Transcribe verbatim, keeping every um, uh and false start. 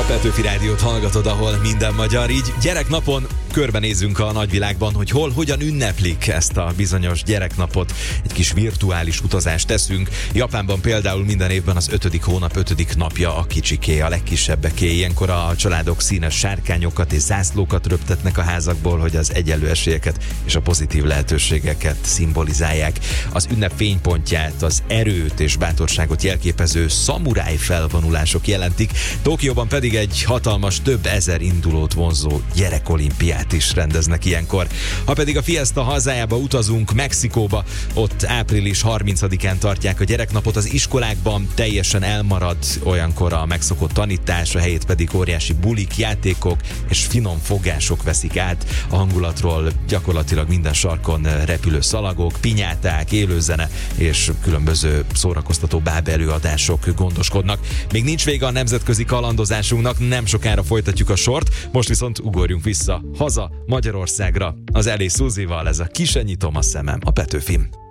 Petőfi Rádiót hallgatod, ahol minden magyar. Így gyereknapon körbenézünk a nagyvilágban, hogy hol, hogyan ünneplik ezt a bizonyos gyereknapot. Egy kis virtuális utazást teszünk. Japánban például minden évben az ötödik hónap ötödik napja a kicsiké, a legkisebbeké. Ilyenkor a családok színes sárkányokat és zászlókat röptetnek a házakból, hogy az egyenlő esélyeket és a pozitív lehetőségeket szimbolizálják. Az ünnep fénypontját, az erőt és bátorságot jelképező szamuráj felvonulások jelentik. Tokióban pedig egy hatalmas, több ezer indulót vonzó gyerekolimpiát is rendeznek ilyenkor. Ha pedig a Fiesta hazájába utazunk, Mexikóba, ott április harmincadikán tartják a gyereknapot, az iskolákban teljesen elmarad olyankor a megszokott tanítás, a helyét pedig óriási bulik, játékok és finom fogások veszik át. A hangulatról gyakorlatilag minden sarkon repülő szalagok, pinyáták, élőzene és különböző szórakoztató báb előadások gondoskodnak. Még nincs vége a nemzetközi kalandozásunknak, nem sokára folytatjuk a sort, most viszont ugorjunk vissza haza Magyarországra. Az Elé Szuzival, ez a Ki se nyitom a szemem, a Petőfim.